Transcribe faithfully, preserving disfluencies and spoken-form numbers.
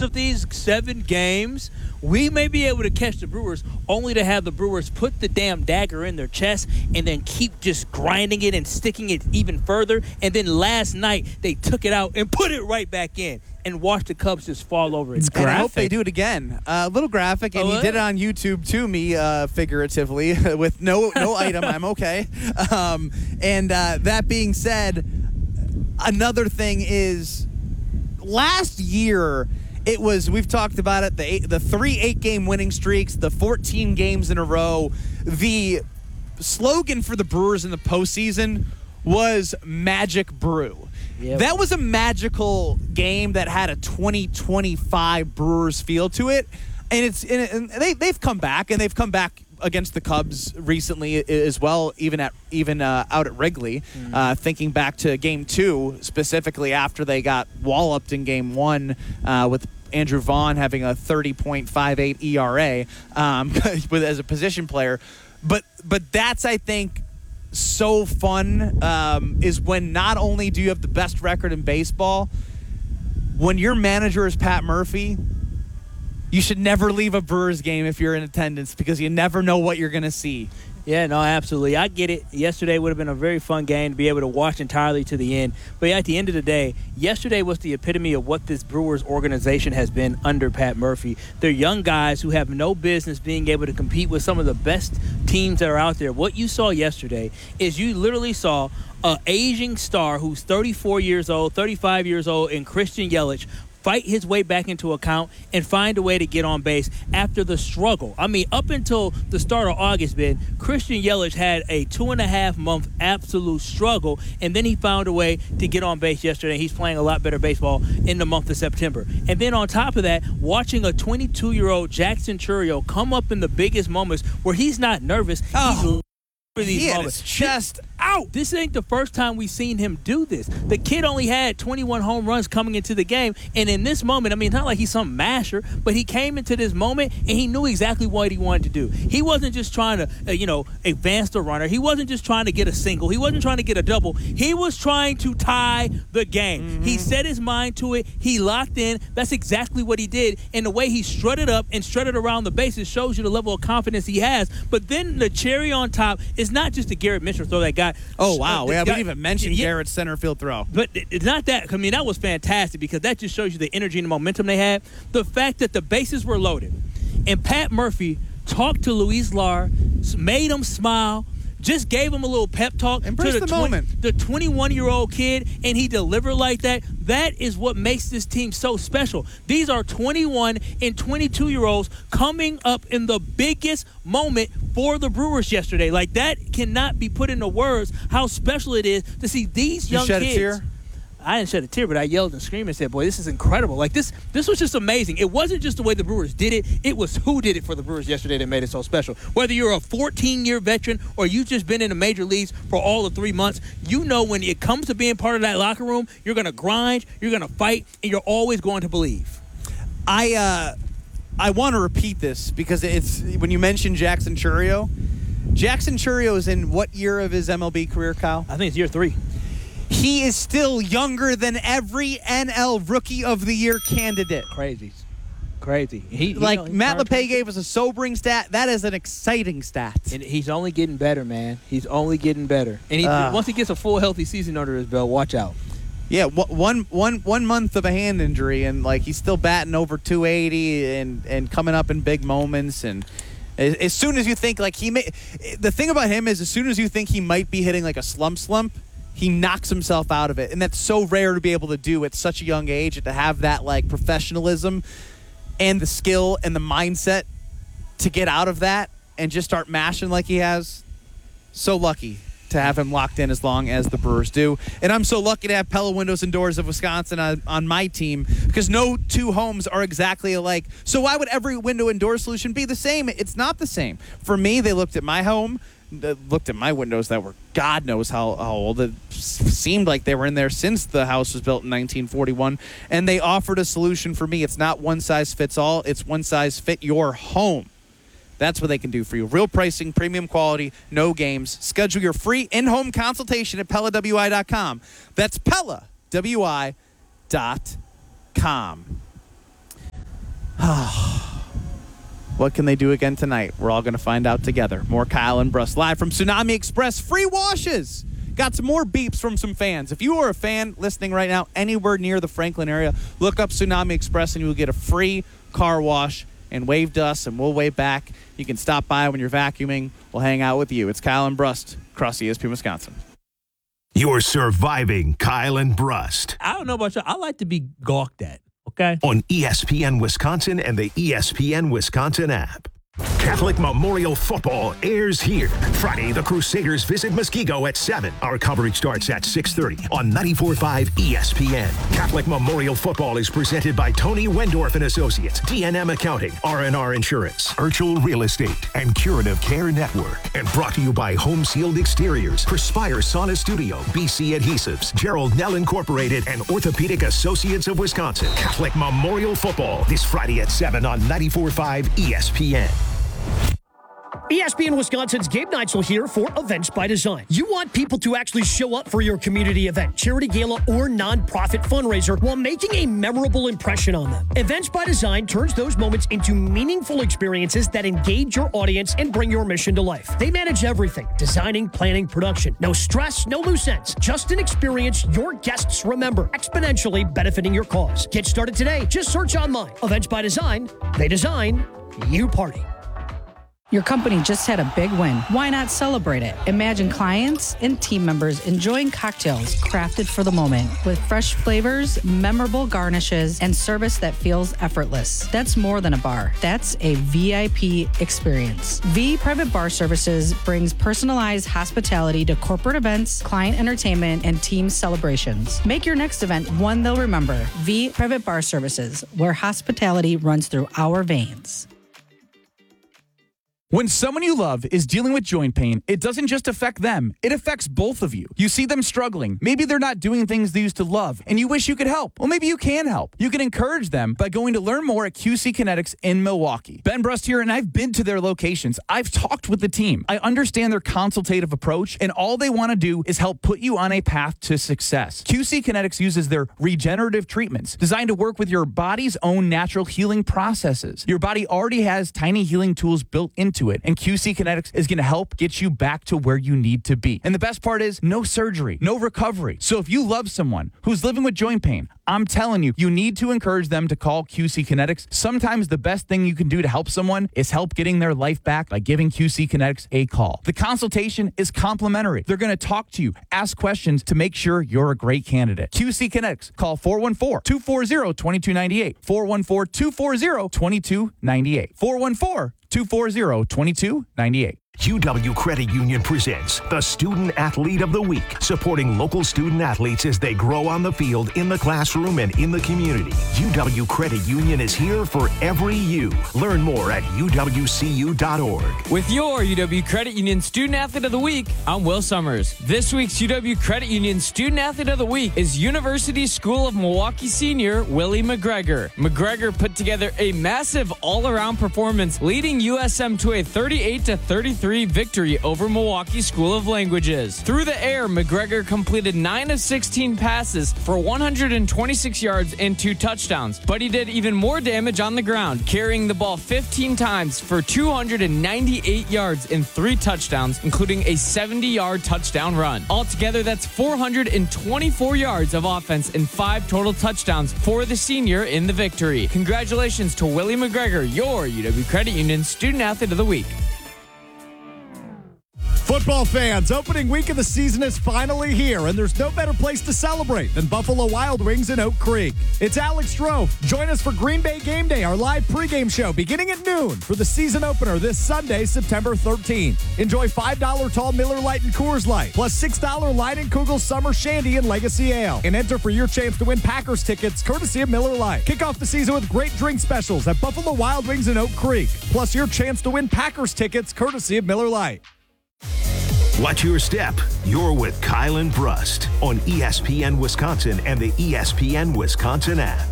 of these seven games, we may be able to catch the Brewers, only to have the Brewers put the damn dagger in their chest and then keep just grinding it and sticking it even further. And then last night, they took it out and put it right back in and watched the Cubs just fall over it. It's graphic. And I hope they do it again. A uh, little graphic, and oh, he yeah. did it on YouTube to me, uh, figuratively, with no no item. I'm okay. Um, and uh, that being said, another thing is last year it was, we've talked about it, the eight, the three eight-game winning streaks, the fourteen games in a row. The slogan for the Brewers in the postseason was Magic Brew. Yep. That was a magical game that had a twenty twenty-five Brewers feel to it. And it's and they, they've come back, and they've come back against the Cubs recently as well, even at even uh, out at Wrigley. Mm-hmm. Uh, thinking back to Game Two, specifically after they got walloped in Game One uh, with Andrew Vaughn having a thirty point five eight E R A um, with as a position player. But but that's, I think, so fun um, is when not only do you have the best record in baseball, when your manager is Pat Murphy, you should never leave a Brewers game if you're in attendance, because you never know what you're going to see. Yeah, no, absolutely. I get it. Yesterday would have been a very fun game to be able to watch entirely to the end. But at the end of the day, yesterday was the epitome of what this Brewers organization has been under Pat Murphy. They're young guys who have no business being able to compete with some of the best teams that are out there. What you saw yesterday is you literally saw an aging star who's thirty-four years old, thirty-five years old, in Christian Yelich fight his way back into account and find a way to get on base after the struggle. I mean, up until the start of August, Ben, Christian Yelich had a two and a half month absolute struggle, and then he found a way to get on base yesterday. He's playing a lot better baseball in the month of September. And then on top of that, watching a twenty-two-year-old Jackson Chourio come up in the biggest moments where he's not nervous. Oh. He's for these he had moments. his chest out. This ain't the first time we've seen him do this. The kid only had twenty-one home runs coming into the game, and in this moment, I mean, it's not like he's some masher, but he came into this moment, and he knew exactly what he wanted to do. He wasn't just trying to, uh, you know, advance the runner. He wasn't just trying to get a single. He wasn't trying to get a double. He was trying to tie the game. Mm-hmm. He set his mind to it. He locked in. That's exactly what he did, and the way he strutted up and strutted around the bases shows you the level of confidence he has. But then the cherry on top is not just the Garrett Mitchell throw that got. Oh, wow. Uh, we haven't got, even mentioned yeah, Garrett's center field throw. But it's not that. I mean, that was fantastic because that just shows you the energy and the momentum they had. The fact that the bases were loaded and Pat Murphy talked to Luis Lar, made him smile, just gave him a little pep talk. Embrace to the, the moment. twenty, the twenty-one-year-old kid, and he delivered like that. That is what makes this team so special. These are twenty-one and twenty-two-year-olds coming up in the biggest moment for the Brewers yesterday. Like, that cannot be put into words how special it is to see these you young shed kids. A tear? I didn't shed a tear, but I yelled and screamed and said, boy, this is incredible. Like, this this was just amazing. It wasn't just the way the Brewers did it. It was who did it for the Brewers yesterday that made it so special. Whether you're a fourteen-year veteran or you've just been in the major leagues for all of three months, you know when it comes to being part of that locker room, you're going to grind, you're going to fight, and you're always going to believe. I uh, I want to repeat this because it's when you mentioned Jackson Chourio. Jackson Chourio is in what year of his M L B career, Kyle? I think it's year three. He is still younger than every N L Rookie of the Year candidate. Crazy. Crazy. He, he like, know, Matt turned- LePay gave us a sobering stat. That is an exciting stat. And he's only getting better, man. He's only getting better. And he, Uh. once he gets a full, healthy season under his belt, watch out. Yeah, one, one, one month of a hand injury, and, like, he's still batting over two eighty and, and coming up in big moments. And as, as soon as you think, like, he may – the thing about him is as soon as you think he might be hitting, like, a slump slump, he knocks himself out of it. And that's so rare to be able to do at such a young age, and to have that, like, professionalism and the skill and the mindset to get out of that and just start mashing like he has. So lucky to have him locked in as long as the Brewers do. And I'm so lucky to have Pella Windows and Doors of Wisconsin on, on my team, because no two homes are exactly alike. So why would every window and door solution be the same? It's not the same. For me, they looked at my home, they looked at my windows that were God knows how, how old. It seemed like they were in there since the house was built in nineteen forty-one, and they offered a solution for me. It's not one size fits all. It's one size fit your home. That's what they can do for you. Real pricing, premium quality, no games. Schedule your free in-home consultation at Pella W I dot com. That's Pella W I dot com. What can they do again tonight? We're all going to find out together. More Kyle and Brust live from Tsunami Express. Free washes. Got some more beeps from some fans. If you are a fan listening right now anywhere near the Franklin area, look up Tsunami Express and you will get a free car wash, and wave to us and we'll wave back. You can stop by when you're vacuuming. We'll hang out with you. It's Kyle and Brust across E S P N Wisconsin. You're surviving Kyle and Brust. I don't know about you. I like to be gawked at, okay? On E S P N Wisconsin and the E S P N Wisconsin app. Catholic Memorial Football airs here. Friday, the Crusaders visit Muskego at seven. Our coverage starts at six thirty on ninety-four point five E S P N. Catholic Memorial Football is presented by Tony Wendorf and Associates, D N M Accounting, R and R Insurance, Urchel Real Estate, and Curative Care Network. And brought to you by Home Sealed Exteriors, Perspire Sauna Studio, B C Adhesives, Gerald Nell Incorporated, and Orthopedic Associates of Wisconsin. Catholic Memorial Football this Friday at seven on ninety-four point five E S P N. E S P N Wisconsin's Gabe Neitzel here for Events by Design. You want people to actually show up for your community event, charity gala, or nonprofit fundraiser while making a memorable impression on them. Events by Design turns those moments into meaningful experiences that engage your audience and bring your mission to life. They manage everything: designing, planning, production. No stress, no loose ends. Just an experience your guests remember, exponentially benefiting your cause. Get started today. Just search online. Events by Design. They design, you party. Your company just had a big win. Why not celebrate it? Imagine clients and team members enjoying cocktails crafted for the moment with fresh flavors, memorable garnishes, and service that feels effortless. That's more than a bar. That's a V I P experience. V Private Bar Services brings personalized hospitality to corporate events, client entertainment, and team celebrations. Make your next event one they'll remember. V Private Bar Services, where hospitality runs through our veins. When someone you love is dealing with joint pain, it doesn't just affect them, it affects both of you. You see them struggling. Maybe they're not doing things they used to love, and you wish you could help. Well, maybe you can help. You can encourage them by going to learn more at Q C Kinetics in Milwaukee. Ben Brust here, and I've been to their locations. I've talked with the team. I understand their consultative approach, and all they want to do is help put you on a path to success. Q C Kinetics uses their regenerative treatments designed to work with your body's own natural healing processes. Your body already has tiny healing tools built into it, and Q C Kinetics is going to help get you back to where you need to be. And the best part is no surgery, no recovery. So if you love someone who's living with joint pain, I'm telling you, you need to encourage them to call Q C Kinetics. Sometimes the best thing you can do to help someone is help getting their life back by giving Q C Kinetics a call. The consultation is complimentary. They're going to talk to you, ask questions to make sure you're a great candidate. Q C Kinetics. Call four one four, two four zero, two two nine eight. four one four, two four zero, two two nine eight. four one four, two four zero, two two nine eight. U W Credit Union presents the Student Athlete of the Week, supporting local student athletes as they grow on the field, in the classroom, and in the community. U W Credit Union is here for every U. Learn more at U W C U dot org. With your U W Credit Union Student Athlete of the Week, I'm Will Summers. This week's U W Credit Union Student Athlete of the Week is University School of Milwaukee senior Willie McGregor. McGregor put together a massive all-around performance, leading U S M to a thirty-eight to thirty-three victory over Milwaukee School of Languages. Through the air, McGregor completed nine of sixteen passes for one hundred twenty-six yards and two touchdowns, but he did even more damage on the ground, carrying the ball fifteen times for two hundred ninety-eight yards and three touchdowns, including a seventy-yard touchdown run. Altogether, that's four hundred twenty-four yards of offense and five total touchdowns for the senior in the victory. Congratulations to Willie McGregor, your U W Credit Union Student Athlete of the Week. Football fans, opening week of the season is finally here, and there's no better place to celebrate than Buffalo Wild Wings in Oak Creek. It's Alex Stroh. Join us for Green Bay Game Day, our live pregame show beginning at noon for the season opener this Sunday, September thirteenth. Enjoy five dollars tall Miller Lite and Coors Light, plus six dollars Leinenkugel Summer Shandy and Legacy Ale. And enter for your chance to win Packers tickets, courtesy of Miller Lite. Kick off the season with great drink specials at Buffalo Wild Wings in Oak Creek, plus your chance to win Packers tickets, courtesy of Miller Lite. Watch your step. You're with Kyle and Brust on E S P N Wisconsin and the E S P N Wisconsin app.